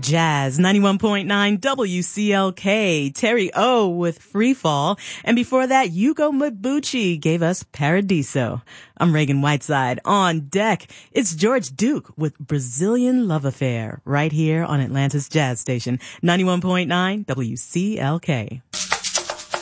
Jazz 91.9 WCLK, Terry O with Free Fall. And before that, Yugo Mabuchi gave us Paradiso. I'm Reagan Whiteside. On deck, it's George Duke with Brazilian Love Affair right here on Atlanta's Jazz Station 91.9 WCLK.